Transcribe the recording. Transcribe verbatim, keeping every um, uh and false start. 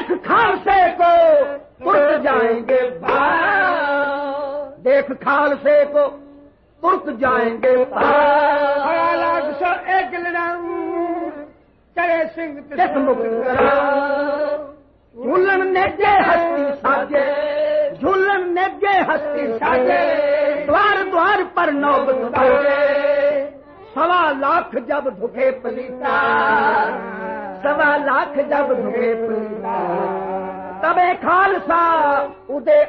देख खालसे को तुर्क जाएंगे पार, देख खालसे को तुर्क जाएंगे पार। एक चले सिंह झूलन नेगे हस्ती साजे, झूलन नेगे हस्ती साजे, द्वार द्वार पर नौबत बाजे। सवा लाख जब झुके पलीता, सवा लाख जब झुके पलीता, तबे खालसा उदे